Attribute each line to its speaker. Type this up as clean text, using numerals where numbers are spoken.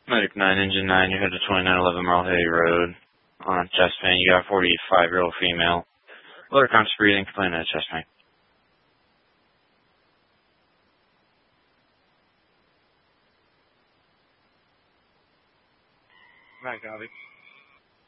Speaker 1: Medic 9, Engine 9, you're headed to 2911 Marlhay Road on chest pain. You got a 45-year-old female. Lower conscious breathing, complaining of chest pain.
Speaker 2: Right, copy.